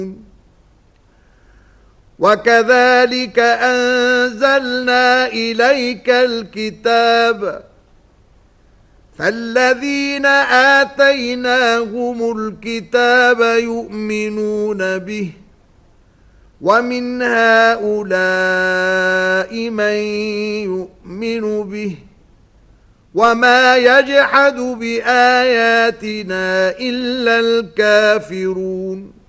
وكذلك أنزلنا إليك الكتاب فالذين آتيناهم الكتاب يؤمنون به ومن هؤلاء من يؤمن به وما يجحد بآياتنا إلا الكافرون